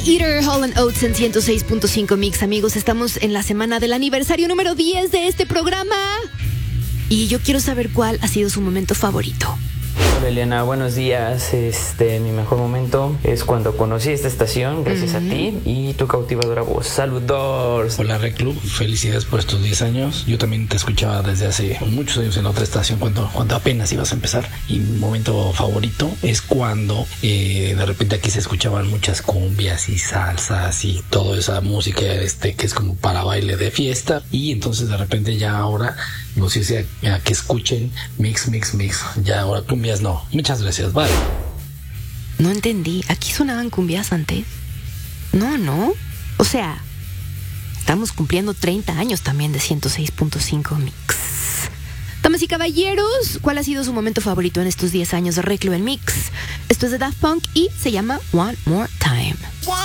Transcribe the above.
Eater, Hall & Oates en 106.5 Mix. Amigos, estamos en la semana del aniversario número 10 de este programa. Y yo quiero saber cuál ha sido su momento favorito. Hola Eliana, buenos días. Mi mejor momento es cuando conocí esta estación, gracias a ti y tu cautivadora voz. Saludos. Hola Reclub, felicidades por estos 10 años. Yo también te escuchaba desde hace muchos años en otra estación cuando apenas ibas a empezar. Y mi momento favorito es cuando de repente aquí se escuchaban muchas cumbias y salsas y toda esa música que es como para baile de fiesta. Y entonces de repente ya ahora nos dice a que escuchen mix. Ya ahora cumbias no. Muchas gracias, bye. No entendí. ¿Aquí sonaban cumbias antes? No. O sea, estamos cumpliendo 30 años también de 106.5 Mix. Damas y caballeros, ¿cuál ha sido su momento favorito en estos 10 años de Reclu en Mix? Esto es de Daft Punk y se llama One More Time.